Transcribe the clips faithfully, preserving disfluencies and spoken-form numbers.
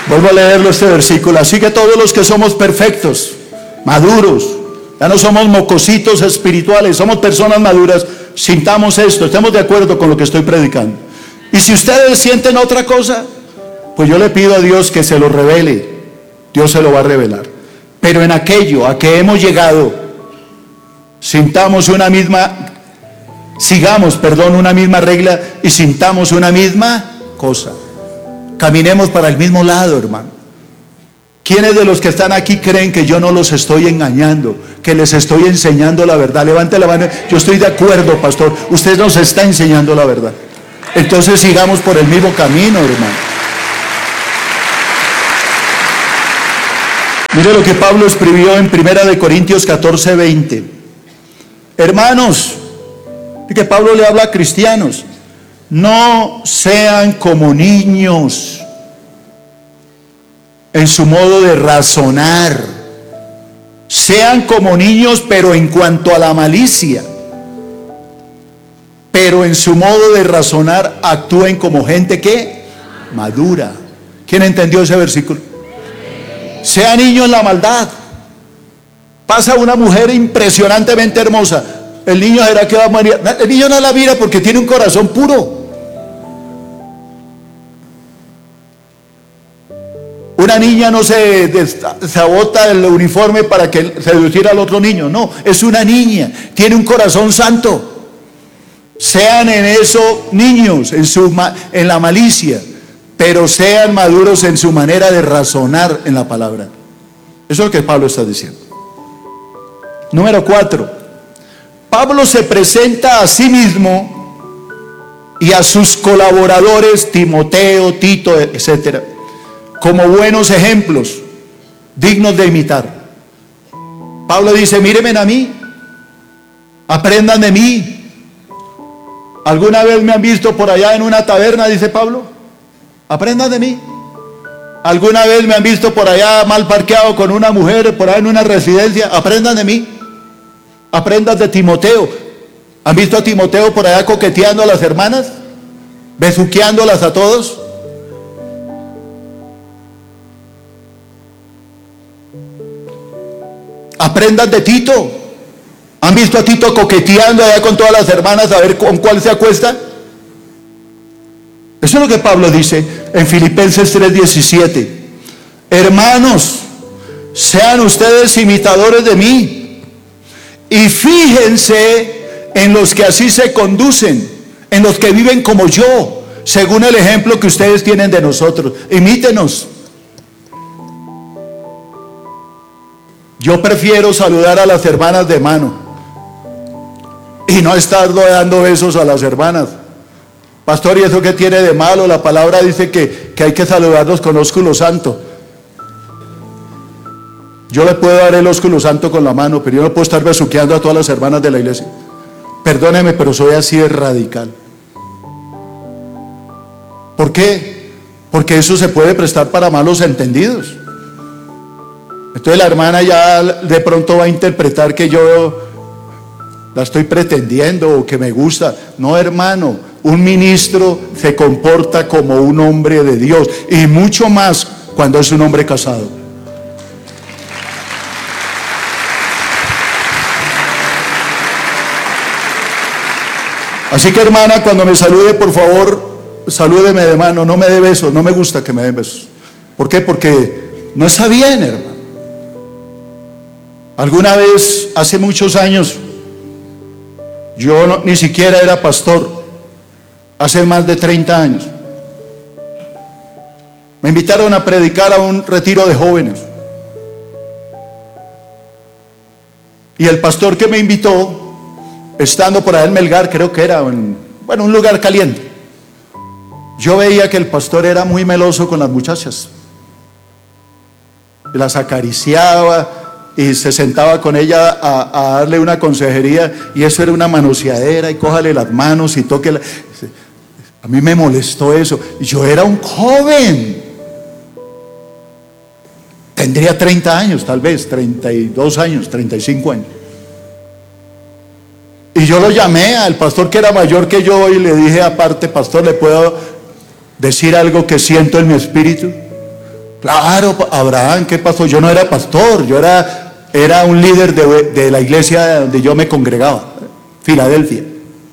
Vuelvo a leerlo este versículo. Así que todos los que somos perfectos, maduros, ya no somos mocositos espirituales, somos personas maduras, sintamos esto, estemos de acuerdo con lo que estoy predicando. Y si ustedes sienten otra cosa, pues yo le pido a Dios que se lo revele. Dios se lo va a revelar. Pero en aquello a que hemos llegado, sintamos una misma, sigamos, perdón, una misma regla y sintamos una misma cosa. Caminemos para el mismo lado, hermano. ¿Quiénes de los que están aquí creen que yo no los estoy engañando, que les estoy enseñando la verdad? Levante la mano. Yo estoy de acuerdo, pastor. Usted nos está enseñando la verdad. Entonces sigamos por el mismo camino, hermano. Mire lo que Pablo escribió en Primera de Corintios catorce, veinte. Hermanos, y que Pablo le habla a cristianos, no sean como niños en su modo de razonar. Sean como niños, pero en cuanto a la malicia. Pero en su modo de razonar actúen como gente que madura. ¿Quién entendió ese versículo? Sea niño en la maldad. Pasa una mujer impresionantemente hermosa. El niño será que va a morir. El niño no la mira porque tiene un corazón puro. Una niña no se sabota el uniforme para que seducir al otro niño. No, es una niña. Tiene un corazón santo. Sean en eso niños, en, su, en la malicia, pero sean maduros en su manera de razonar en la palabra. Eso es lo que Pablo está diciendo. Número cuatro. Pablo se presenta a sí mismo y a sus colaboradores, Timoteo, Tito, etcétera, como buenos ejemplos, dignos de imitar. Pablo dice, mírenme a mí, aprendan de mí. ¿Alguna vez me han visto por allá en una taberna? Dice Pablo. Aprendan de mí. ¿Alguna vez me han visto por allá mal parqueado con una mujer, por allá en una residencia? Aprendan de mí. Aprendan de Timoteo. ¿Han visto a Timoteo por allá coqueteando a las hermanas? ¿Besuqueándolas a todos? Aprendan de Tito. ¿Han visto a Tito coqueteando allá con todas las hermanas a ver con cuál se acuesta? Eso es lo que Pablo dice en Filipenses tres diecisiete. Hermanos, sean ustedes imitadores de mí y fíjense en los que así se conducen, en los que viven como yo, según el ejemplo que ustedes tienen de nosotros. Imítenos. Yo prefiero saludar a las hermanas de mano y no estar dando besos a las hermanas. Pastor, ¿y eso qué tiene de malo? La palabra dice que, que hay que saludarlos con ósculo santo. Yo le puedo dar el ósculo santo con la mano, pero yo no puedo estar besuqueando a todas las hermanas de la iglesia. Perdóneme, pero soy así de radical. ¿Por qué? Porque eso se puede prestar para malos entendidos. Entonces la hermana ya de pronto va a interpretar que yo la estoy pretendiendo o que me gusta. No, hermano, un ministro se comporta como un hombre de Dios, y mucho más cuando es un hombre casado. Así que, hermana, cuando me salude, por favor, salúdeme de mano, no me dé besos. No me gusta que me den besos. ¿Por qué? Porque no está bien, hermano. Alguna vez, hace muchos años, yo no, ni siquiera era pastor, hace más de treinta años. Me invitaron a predicar a un retiro de jóvenes. Y el pastor que me invitó, estando por allá en Melgar, creo que era, en, bueno, un lugar caliente, yo veía que el pastor era muy meloso con las muchachas. Las acariciaba y se sentaba con ella a, a darle una consejería, y eso era una manoseadera, y cójale las manos y toque la... A mí me molestó eso. Yo era un joven, tendría treinta años, tal vez treinta y dos años, treinta y cinco años, y yo lo llamé al pastor que era mayor que yo y le dije aparte: pastor, ¿le puedo decir algo que siento en mi espíritu? Claro, Abraham, ¿qué pasó? Yo no era pastor, yo era, era un líder de, de la iglesia donde yo me congregaba, Filadelfia.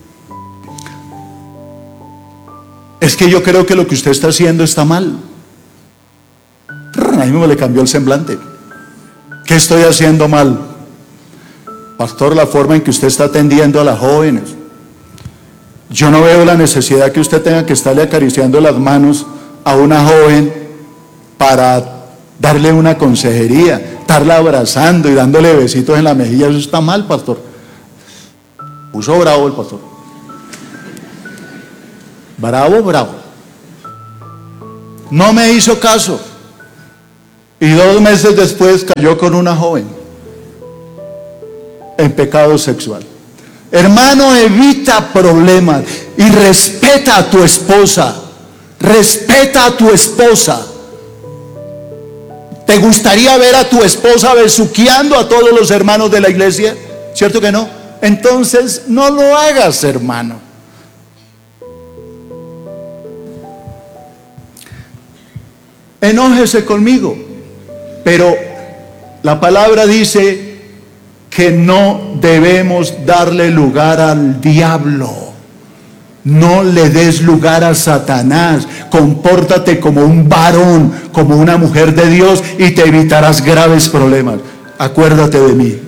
Es que yo creo que lo que usted está haciendo está mal. Ahí mismo le cambió el semblante. ¿Qué estoy haciendo mal? Pastor, la forma en que usted está atendiendo a las jóvenes. Yo no veo la necesidad que usted tenga que estarle acariciando las manos a una joven para darle una consejería, estarla abrazando y dándole besitos en la mejilla. Eso está mal, pastor. Puso bravo el pastor. Bravo, bravo. No me hizo caso. Y dos meses después cayó con una joven en pecado sexual. Hermano, evita problemas y respeta a tu esposa. Respeta a tu esposa. ¿Te gustaría ver a tu esposa besuqueando a todos los hermanos de la iglesia? ¿Cierto que no? Entonces no lo hagas, hermano. Enójese conmigo. Pero la palabra dice que no debemos darle lugar al diablo. No le des lugar a Satanás. Compórtate como un varón, como una mujer de Dios, y te evitarás graves problemas. Acuérdate de mí.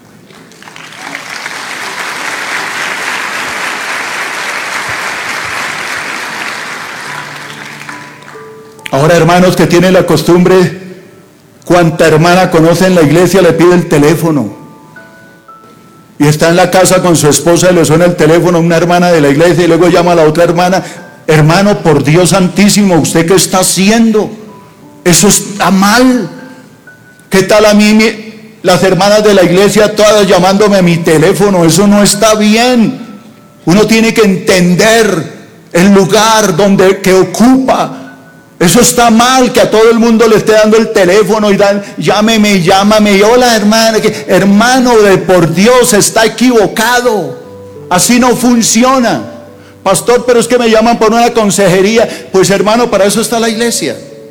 Ahora, hermanos que tienen la costumbre, cuanta hermana conoce en la iglesia le pide el teléfono. Y está en la casa con su esposa y le suena el teléfono a una hermana de la iglesia y luego llama a la otra hermana. Hermano, por Dios santísimo, ¿usted qué está haciendo? Eso está mal. ¿Qué tal a mí, mi, las hermanas de la iglesia todas llamándome a mi teléfono? Eso no está bien. Uno tiene que entender el lugar donde que ocupa. Eso está mal, que a todo el mundo le esté dando el teléfono y dan, llámeme, llámame, y hola hermana, que, hermano, de por Dios, está equivocado. Así no funciona. Pastor, pero es que me llaman por una consejería. Pues hermano, para eso está la iglesia.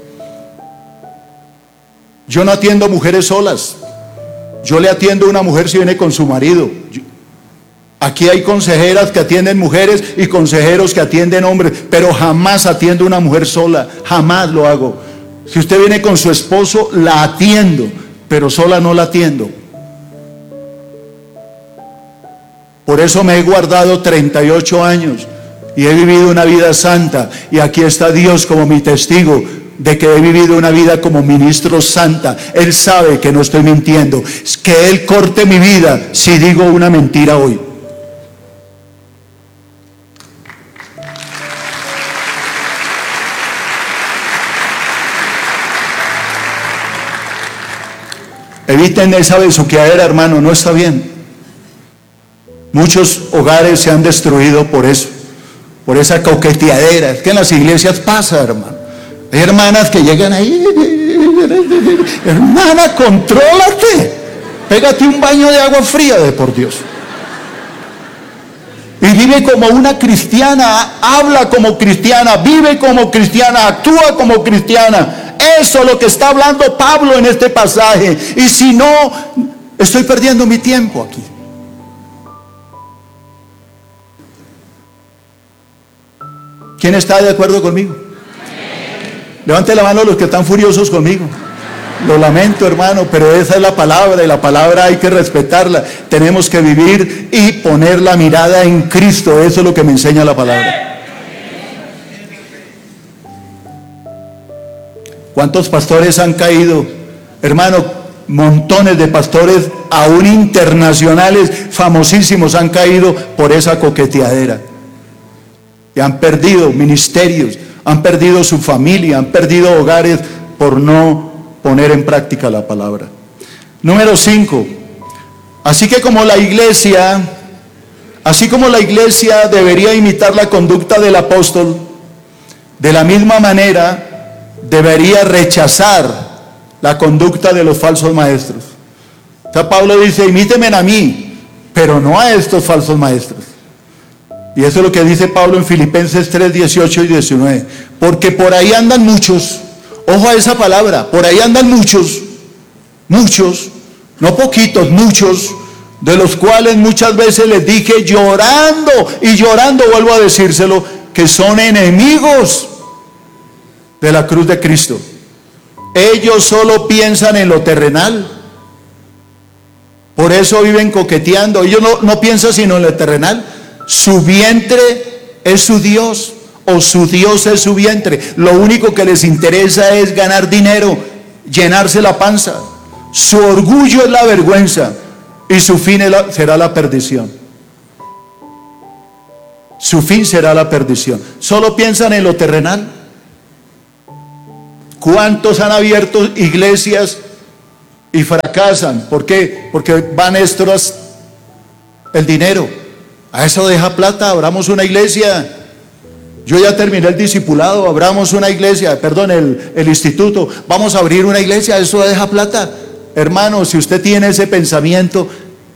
Yo no atiendo mujeres solas. Yo le atiendo a una mujer si viene con su marido. Yo, aquí hay consejeras que atienden mujeres y consejeros que atienden hombres, pero jamás atiendo a una mujer sola, jamás lo hago. Si usted viene con su esposo, la atiendo, pero sola no la atiendo. Por eso me he guardado treinta y ocho años y he vivido una vida santa, y aquí está Dios como mi testigo de que he vivido una vida como ministro santa. Él sabe que no estoy mintiendo, que Él corte mi vida si digo una mentira hoy. Eviten esa besuqueadera, hermano, no está bien. Muchos hogares se han destruido por eso, por esa coqueteadera. Es que en las iglesias pasa, hermano. Hay hermanas que llegan ahí, hermana, contrólate, pégate un baño de agua fría, de por Dios. Y vive como una cristiana, habla como cristiana, vive como cristiana, actúa como cristiana. Eso es lo que está hablando Pablo en este pasaje. Y si no, estoy perdiendo mi tiempo aquí. ¿Quién está de acuerdo conmigo? Levante la mano los que están furiosos conmigo. Lo lamento, hermano, pero esa es la palabra, y la palabra hay que respetarla. Tenemos que vivir y poner la mirada en Cristo. Eso es lo que me enseña la palabra. ¿Cuántos pastores han caído? Hermano, montones de pastores, aún internacionales, famosísimos, han caído por esa coqueteadera. Y han perdido ministerios, han perdido su familia, han perdido hogares por no poner en práctica la palabra. Número cinco. Así que como la iglesia, así como la iglesia debería imitar la conducta del apóstol, de la misma manera debería rechazar la conducta de los falsos maestros. O sea, Pablo dice, imítenme a mí, pero no a estos falsos maestros. Y eso es lo que dice Pablo en Filipenses tres, dieciocho y diecinueve. Porque por ahí andan muchos, Ojo a esa palabra. Por ahí andan muchos, muchos, no poquitos, muchos, de los cuales muchas veces les dije llorando y llorando, vuelvo a decírselo, que son enemigos de la cruz de Cristo. Ellos solo piensan en lo terrenal. Por eso viven coqueteando. Ellos no, no piensan sino en lo terrenal. Su vientre es su Dios, o su Dios es su vientre. Lo único que les interesa es ganar dinero, llenarse la panza. Su orgullo es la vergüenza y su fin es la, será la perdición. Su fin será la perdición. Solo piensan en lo terrenal. ¿Cuántos han abierto iglesias y fracasan? ¿Por qué? Porque van extras el dinero. A eso deja plata, abramos una iglesia. Yo ya terminé el discipulado, abramos una iglesia, perdón, el, el instituto. Vamos a abrir una iglesia, eso deja plata. Hermano, si usted tiene ese pensamiento,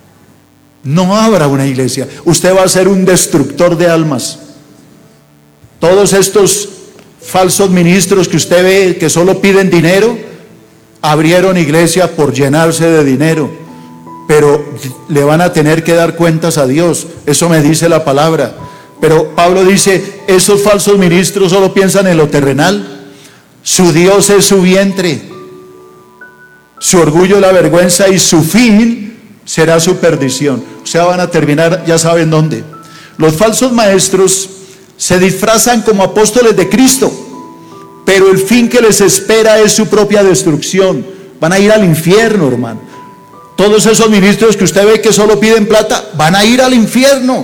no abra una iglesia. Usted va a ser un destructor de almas. Todos estos falsos ministros que usted ve que solo piden dinero, abrieron iglesia por llenarse de dinero, pero le van a tener que dar cuentas a Dios. Eso me dice la palabra. Pero Pablo dice, esos falsos ministros solo piensan en lo terrenal. Su Dios es su vientre, su orgullo es la vergüenza y su fin será su perdición. O sea, van a terminar, ya saben dónde. Los falsos maestros se disfrazan como apóstoles de Cristo, pero el fin que les espera es su propia destrucción. Van a ir al infierno, hermano. Todos esos ministros que usted ve que solo piden plata, van a ir al infierno,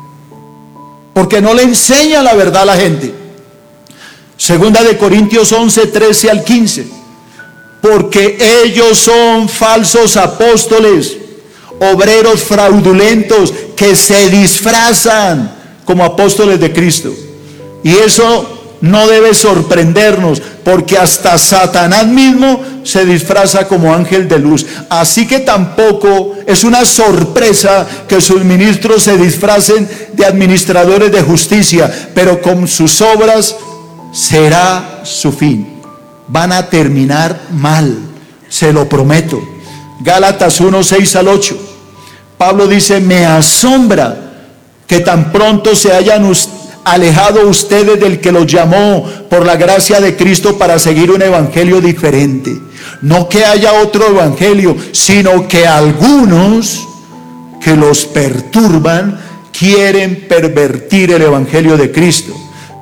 porque no le enseñan la verdad a la gente. Segunda de Corintios once, trece al quince. Porque ellos son falsos apóstoles, obreros fraudulentos que se disfrazan como apóstoles de Cristo. Y eso no debe sorprendernos, porque hasta Satanás mismo se disfraza como ángel de luz. Así que tampoco es una sorpresa que sus ministros se disfracen de administradores de justicia, pero con sus obras será su fin. Van a terminar mal, se lo prometo. Gálatas uno, seis al ocho. Pablo dice, me asombra que tan pronto se hayan alejado ustedes del que los llamó por la gracia de Cristo para seguir un evangelio diferente. No que haya otro evangelio, sino que algunos que los perturban quieren pervertir el evangelio de Cristo.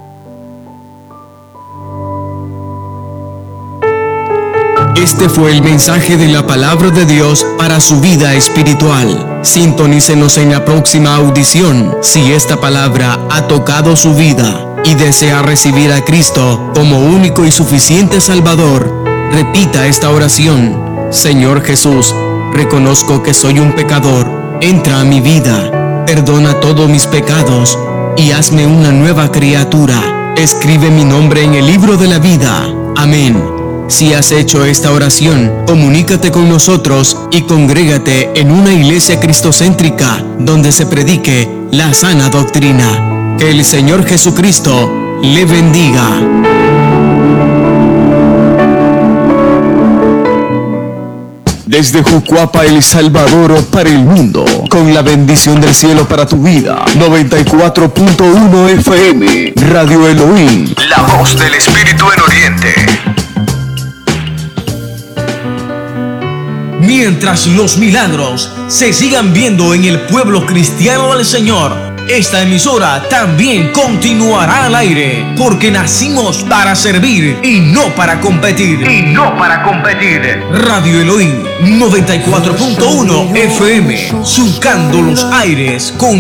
Este fue el mensaje de la palabra de Dios para su vida espiritual. Sintonícenos en la próxima audición. Si esta palabra ha tocado su vida y desea recibir a Cristo como único y suficiente Salvador, repita esta oración. Señor Jesús, reconozco que soy un pecador. Entra a mi vida, perdona todos mis pecados y hazme una nueva criatura. Escribe mi nombre en el libro de la vida. Amén. Si has hecho esta oración, comunícate con nosotros y congrégate en una iglesia cristocéntrica donde se predique la sana doctrina. Que el Señor Jesucristo le bendiga. Desde Jucuapa, El Salvador, para el mundo, con la bendición del cielo para tu vida. noventa y cuatro punto uno F M, Radio Elohim, la voz del Espíritu en Oriente. Mientras los milagros se sigan viendo en el pueblo cristiano del Señor, esta emisora también continuará al aire, porque nacimos para servir y no para competir. Y no para competir. Radio Elohim noventa y cuatro punto uno F M, surcando los aires con